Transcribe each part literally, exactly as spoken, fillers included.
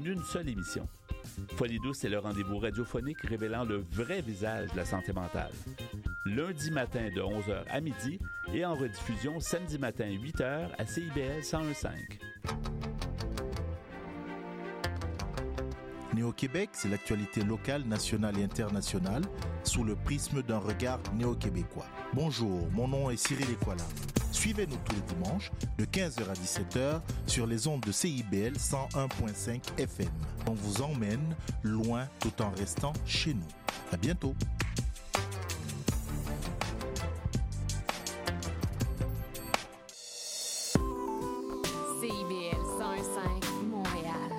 une seule émission. Folie douce, c'est le rendez-vous radiophonique révélant le vrai visage de la santé mentale. Lundi matin de onze heures à midi et en rediffusion samedi matin huit heures à C I B L cent un virgule cinq. Néo-Québec, c'est l'actualité locale, nationale et internationale sous le prisme d'un regard néo-québécois. Bonjour, mon nom est Cyril Ekwala. Suivez-nous tous les dimanches de quinze heures à dix-sept heures sur les ondes de C I B L cent un virgule cinq F M. On vous emmène loin tout en restant chez nous. À bientôt. C I B L cent un virgule cinq Montréal.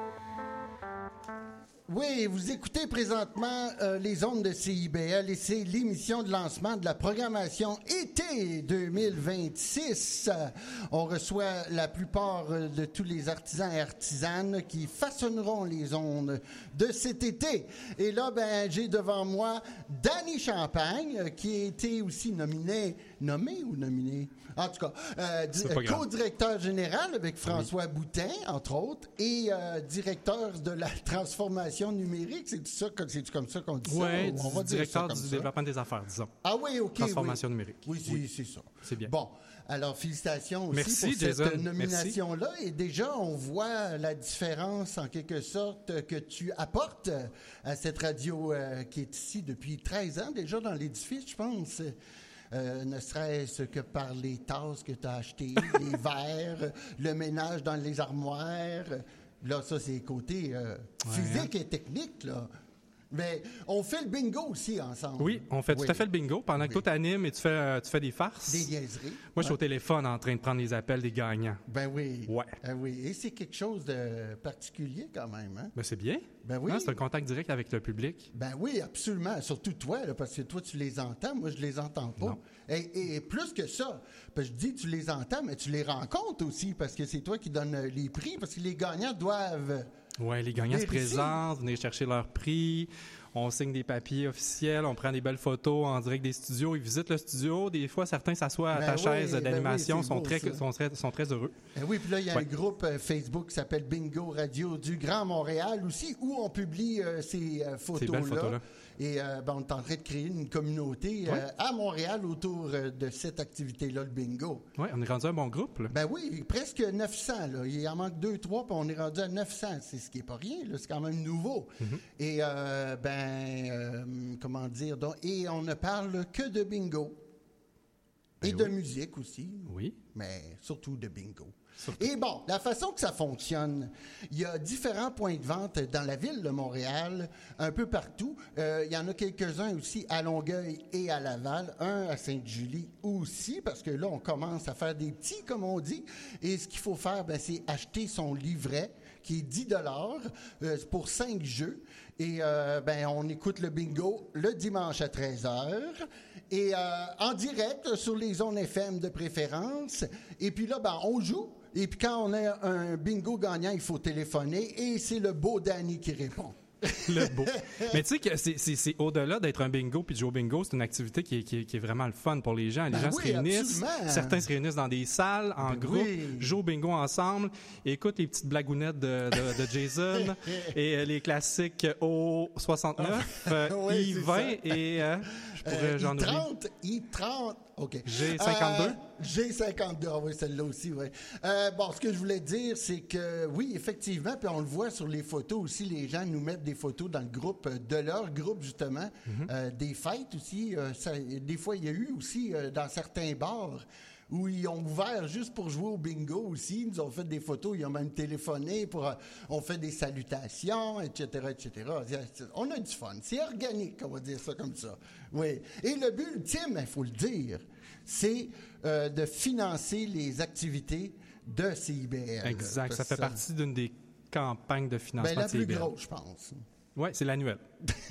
Oui, vous écoutez présentement euh, les ondes de C I B L et c'est l'émission de lancement de la programmation été deux mille vingt-six. Euh, on reçoit la plupart euh, de tous les artisans et artisanes qui façonneront les ondes de cet été. Et là, ben, j'ai devant moi Danny Champagne, euh, qui a été aussi nominé, nommé ou nominé? En tout cas, euh, di- co-directeur général avec François oui. Boutin, entre autres, et euh, directeur de la transformation numérique. C'est ça, c'est comme ça qu'on dit ouais, ça? Oui, on directeur du ça. développement des affaires, disons. Ah oui, OK. Transformation oui. numérique. Oui, c'est, oui. c'est ça. C'est bien. Bon, alors félicitations aussi Merci, pour Jason. cette nomination-là. Merci. Et déjà, on voit la différence, en quelque sorte, que tu apportes à cette radio euh, qui est ici depuis treize ans, déjà dans l'édifice, je pense. Euh, ne serait-ce que par les tasses que tu as achetées, les verres, le ménage dans les armoires. Là, ça, c'est côté euh, ouais, physique hein? et technique, là. Mais on fait le bingo aussi ensemble. Oui, on fait oui. tout à fait le bingo. Pendant oui. que toi t'animes et tu fais, euh, tu fais des farces. Des niaiseries. Moi, je suis ouais. au téléphone en train de prendre les appels des gagnants. Ben oui. Ouais. Ben oui. Et c'est quelque chose de particulier quand même, hein? Ben c'est bien. Ben oui. Hein, c'est un contact direct avec le public. Ben oui, absolument. Surtout toi, là, parce que toi, tu les entends. Moi, je les entends pas. Non. Et, et plus que ça, parce que je dis tu les entends, mais tu les rencontres aussi, parce que c'est toi qui donnes les prix, parce que les gagnants doivent... Oui, les gagnants se présentent, venir chercher leur prix. On signe des papiers officiels, on prend des belles photos en direct des studios. Ils visitent le studio. Des fois, certains s'assoient à ben ta oui, chaise d'animation, ben oui, sont, beau, très, sont, très, sont très heureux. Ben oui, puis là, il y a ouais. un groupe euh, Facebook qui s'appelle Bingo Radio du Grand Montréal aussi, où on publie euh, ces euh, photos-là. Ces belles photos-là. Et euh, ben, on est en train de créer une communauté euh, ouais. à Montréal autour euh, de cette activité-là, le bingo. Oui, on est rendu un bon groupe. Là. Ben oui, presque neuf cents. Là. Il en manque deux, trois, puis on est rendu à neuf cents. C'est ce qui n'est pas rien, là. C'est quand même nouveau. Mm-hmm. Et, euh, ben, euh, comment dire, donc, et on ne parle que de bingo. Ben et oui. de musique aussi. Oui. Mais surtout de bingo. Surtout. Et bon, la façon que ça fonctionne, il y a différents points de vente dans la ville de Montréal, un peu partout. Euh, il y en a quelques-uns aussi à Longueuil et à Laval, un à Sainte-Julie aussi, parce que là, on commence à faire des petits, comme on dit. Et ce qu'il faut faire, ben, c'est acheter son livret, qui est dix dollars euh, pour cinq jeux. Et euh, ben, on écoute le bingo le dimanche à treize heures et euh, en direct sur les ondes F M de préférence. Et puis là, ben, on joue. Et puis quand on a un bingo gagnant, il faut téléphoner et c'est le beau Danny qui répond. Le beau. Mais tu sais que c'est, c'est, c'est au-delà d'être un bingo puis de jouer au bingo, c'est une activité qui est, qui est, qui est vraiment le fun pour les gens. Les ben gens oui, se réunissent, absolument. Certains se réunissent dans des salles, en ben groupe, oui. jouent au bingo ensemble, écoutent les petites blagounettes de, de, de Jason et euh, les classiques O soixante-neuf, euh, oui, I vingt et euh, je pourrais, euh, j'en I trente, I trente, OK. G cinquante-deux. Euh, G cinquante-deux, ah oui, celle-là aussi, oui. Euh, bon, ce que je voulais dire, c'est que, oui, effectivement, puis on le voit sur les photos aussi, les gens nous mettent des photos dans le groupe, de leur groupe, justement, mm-hmm. euh, des fêtes aussi. Euh, ça, des fois, il y a eu aussi, euh, dans certains bars, où ils ont ouvert juste pour jouer au bingo aussi. Ils nous ont fait des photos, ils ont même téléphoné, pour, euh, on fait des salutations, et cetera, et cetera. On a du fun. C'est organique, on va dire ça comme ça. Oui. Et le but ultime, il faut le dire, c'est euh, de financer les activités de C I B L. Exact. Ça fait ça... partie d'une des campagnes de financement ben, la de C I B L. La plus grosse, je pense. Oui, c'est l'annuel.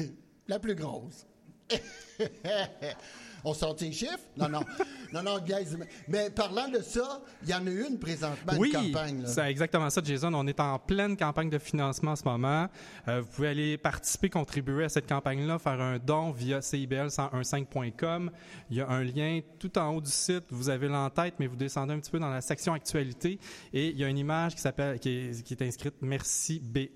La plus grosse. On sort les chiffres? Non, non. non, non, guys. Mais parlant de ça, il y en a une présentement, oui, une campagne. Oui, c'est exactement ça, Jason. On est en pleine campagne de financement en ce moment. Euh, vous pouvez aller participer, contribuer à cette campagne-là, faire un don via C I B L cent un virgule cinq point com. Il y a un lien tout en haut du site. Vous avez l'en-tête, mais vous descendez un petit peu dans la section actualité et il y a une image qui s'appelle, qui est, qui est inscrite « Merci B